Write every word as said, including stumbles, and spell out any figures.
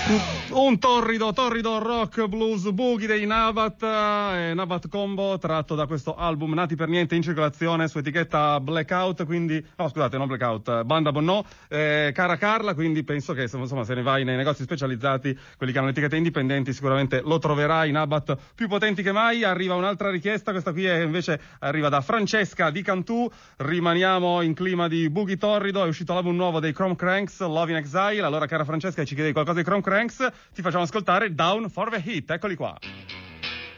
Un torrido, torrido rock blues boogie dei Nabat, eh, Nabat Combo, tratto da questo album Nati per Niente in circolazione su etichetta Blackout, quindi, no scusate, non Blackout, Banda Bonnò, eh, cara Carla, quindi penso che insomma se ne vai nei negozi specializzati, quelli che hanno etichette indipendenti, sicuramente lo troverai, Nabat più potenti che mai. Arriva un'altra richiesta, questa qui è invece arriva da Francesca di Cantù, rimaniamo in clima di boogie torrido, è uscito l'album nuovo dei Chrome Cranks, Love in Exile. Allora cara Francesca, ci chiedevi qualcosa dei Chrome Cranks, ti facciamo ascoltare Down for the Heat, eccoli qua.